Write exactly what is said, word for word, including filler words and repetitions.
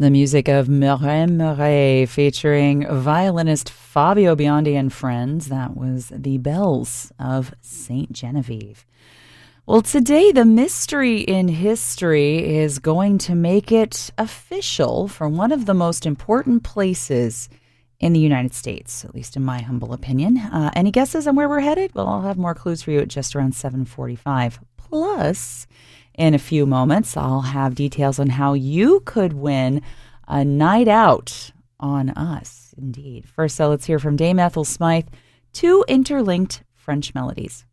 The music of Murray Murray featuring violinist Fabio Biondi and friends. That was The Bells of Saint Genevieve. Well, today the mystery in history is going to make it official for one of the most important places in the United States, at least in my humble opinion. Uh, any guesses on where we're headed? Well, I'll have more clues for you at just around seven forty-five. Plus, in a few moments, I'll have details on how you could win a night out on us. Indeed. First, so let's hear from Dame Ethel Smythe, two interlinked French melodies.